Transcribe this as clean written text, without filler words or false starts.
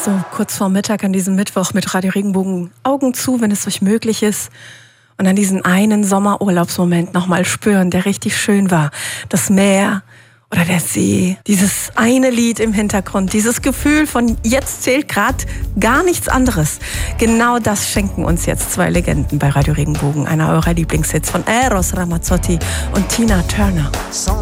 So kurz vor Mittag an diesem Mittwoch mit Radio Regenbogen Augen zu, wenn es euch möglich ist. Und an diesen einen Sommerurlaubsmoment nochmal spüren, der richtig schön war. Das Meer oder der See, dieses eine Lied im Hintergrund, dieses Gefühl von jetzt zählt gerade gar nichts anderes. Genau das schenken uns jetzt zwei Legenden bei Radio Regenbogen. Einer eurer Lieblingshits von Eros Ramazzotti und Tina Turner.